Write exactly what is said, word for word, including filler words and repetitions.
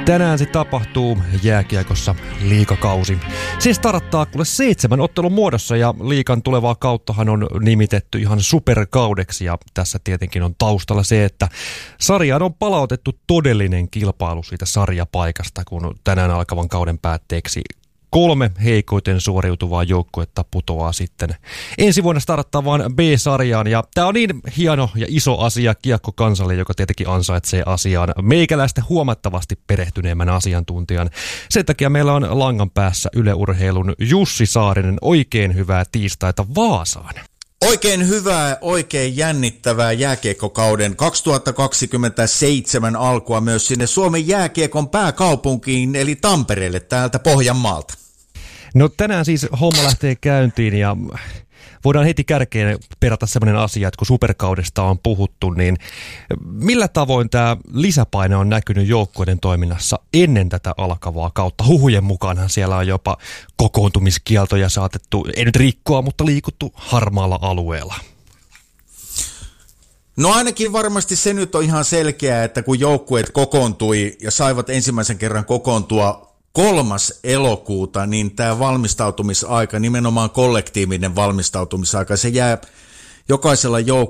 Tänään se tapahtuu jääkiekossa liigakausi. Se starttaa kuule seitsemän ottelun muodossa ja liigan tulevaa kauttahan on nimitetty ihan superkaudeksi. Ja tässä tietenkin on taustalla se, että sarjaan on palautettu todellinen kilpailu siitä sarjapaikasta, kun tänään alkavan kauden päätteeksi kolme heikoiten suoriutuvaa joukkuetta putoaa sitten ensi vuonna starttavaan B-sarjaan. Ja tämä on niin hieno ja iso asia kiekkokansalle, joka tietenkin ansaitsee asiaan meikäläistä huomattavasti perehtyneemmän asiantuntijan. Sen takia meillä on langan päässä Yle Urheilun Jussi Saarinen. Oikein hyvää tiistaita Vaasaan. Oikein hyvää, oikein jännittävää jääkiekkokauden kaksituhattakaksikymmentäseitsemän alkua myös sinne Suomen jääkiekon pääkaupunkiin, eli Tampereelle täältä Pohjanmaalta. No tänään siis homma lähtee käyntiin ja voidaan heti kärkeen perata sellainen asia, että kun superkaudesta on puhuttu, niin millä tavoin tämä lisäpaine on näkynyt joukkueiden toiminnassa ennen tätä alkavaa kautta? Huhujen mukaanhan siellä on jopa kokoontumiskieltoja saatettu, ei nyt rikkoa, mutta liikuttu harmaalla alueella. No ainakin varmasti se nyt on ihan selkeää, että kun joukkueet kokoontui ja saivat ensimmäisen kerran kokoontua kolmas elokuuta, niin tämä valmistautumisaika, nimenomaan kollektiivinen valmistautumisaika, se jää jokaisella joukkueella